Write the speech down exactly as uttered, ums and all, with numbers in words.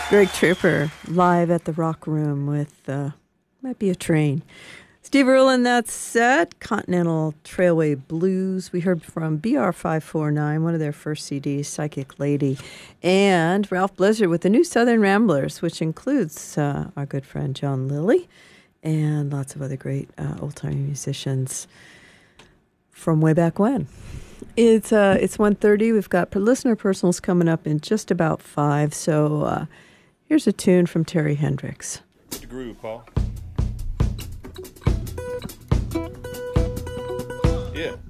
Greg Tripper live at the Rock Room with, uh, might be a train. Steve Earle in that set, Continental Trailway Blues. We heard from B R five forty-nine, one of their first C Ds, Psychic Lady, and Ralph Blizzard with the new Southern Ramblers, which includes uh, our good friend John Lilly and lots of other great uh, old-time musicians from way back when. It's uh, it's one thirty. We've got listener personals coming up in just about five, so uh, here's a tune from Terry Hendricks. What's the groove, Paul? Yeah.